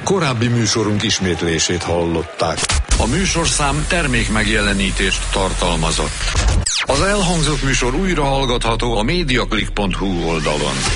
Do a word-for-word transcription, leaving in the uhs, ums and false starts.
Korábbi műsorunk ismétlését hallották. A műsorszám termék megjelenítést tartalmazott. Az elhangzott műsor újra hallgatható a mediaclick pont hu oldalon.